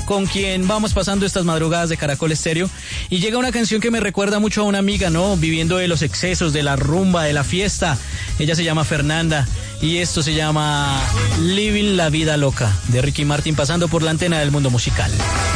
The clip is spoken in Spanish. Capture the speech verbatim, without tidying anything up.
con quien vamos pasando estas madrugadas de Caracol Estéreo. Y llega una canción que me recuerda mucho a una amiga, ¿no? Viviendo de los excesos, de la rumba, de la fiesta. Ella se llama Fernanda y esto se llama Living la Vida Loca, de Ricky Martin, pasando por la antena del mundo musical.